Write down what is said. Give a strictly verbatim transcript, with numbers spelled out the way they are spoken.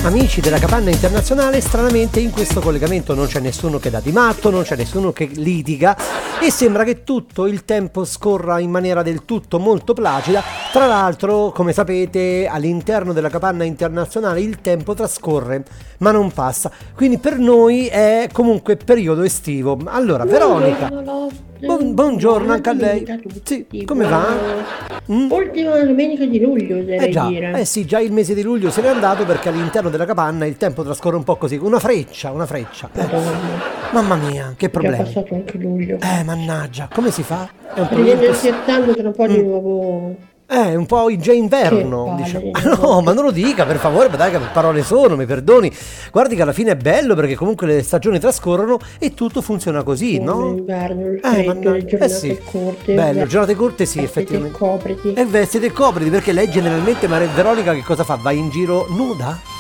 Amici della Capanna Internazionale, stranamente in questo collegamento non c'è nessuno che dà di matto, non c'è nessuno che litiga e sembra che tutto il tempo scorra in maniera del tutto molto placida. Tra l'altro, come sapete, all'interno della Capanna Internazionale il tempo trascorre ma non passa, quindi per noi è comunque periodo estivo. Allora, Veronica, buon- buongiorno anche a lei. Sì, come va? Mm? Ultima domenica di luglio, Eh oserei già, dire. eh sì, già il mese di luglio se n'è andato perché all'interno della capanna il tempo trascorre un po' così, una freccia, una freccia. Eh, Madonna, mamma mia, che è già problemi. passato anche luglio. Eh, mannaggia, come si fa? È un po' Riprende il impossibile. settanta tra un po' di nuovo. È un po' già Che inverno, palle diciamo. di Ah, no, nuovo. ma non lo dica, per favore, ma dai, che parole sono, mi perdoni. Guardi che alla fine è bello perché comunque le stagioni trascorrono e tutto funziona così, Come no? l'inverno, il Eh, freddo, mannaggia, le eh giornate sì. corte. Bello, beh, giornate corte sì, vestiti e effettivamente. copriti. E vestiti e copriti perché lei generalmente, ma Veronica che cosa fa? Va in giro nuda?